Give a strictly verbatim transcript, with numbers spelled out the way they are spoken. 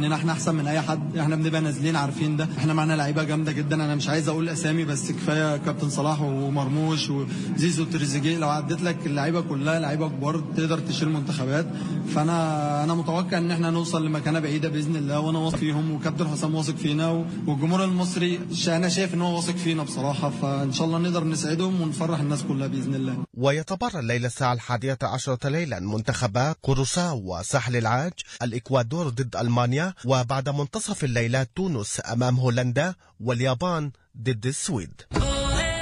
اننا احنا احسن من اي حد، احنا بنبقى نازلين عارفين ده، احنا معانا لعيبه جامده جدا. انا مش عايز اقول اسامي بس كفايه كابتن صلاح ومرموش وزيزو تريزيجيه، لو عديت لك اللعيبه كلها لعيبه كبار تقدر تشيل منتخبات. فانا انا متوقع ان احنا نوصل لمكانه بعيده باذن الله، وانا واثق فيهم وكابتن حسام واثق فينا والجمهور المصري انا شايف ان هو واثق فينا بصراحه، فان شاء الله نقدر نسعدهم ونفرح الناس كلها باذن الله. ويتبرع الليله الساعه الحادية عشرة ليلا منتخبا كروساو وساحل العاج، الإكوادور ضد ألمانيا، وبعد منتصف الليلة تونس أمام هولندا، واليابان ضد السويد.